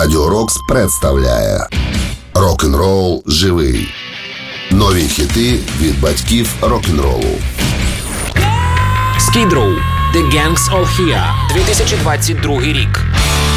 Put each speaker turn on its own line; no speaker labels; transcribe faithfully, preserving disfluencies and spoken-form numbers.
Радіо Рокс представляє Рок-н-рол живий. Нові хіти від батьків рок-н-ролу.
Skid Row, The Gangs All Here, дві тисячі двадцять другий рік.